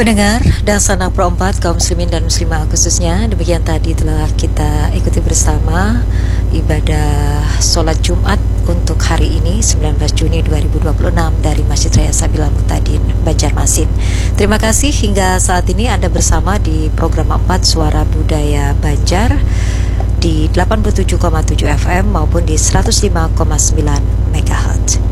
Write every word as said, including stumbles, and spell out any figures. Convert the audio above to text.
Pendengar dan sanak perempat kaum muslimin dan muslimah khususnya, demikian tadi telah kita ikuti bersama ibadah sholat Jumat untuk hari ini sembilan belas Juni dua ribu dua puluh enam dari Masjid Raya Sabilal Muhtadin, Banjarmasin. Terima kasih hingga saat ini Anda bersama di program empat Suara Budaya Banjar di delapan puluh tujuh koma tujuh F M maupun di seratus lima koma sembilan megahertz.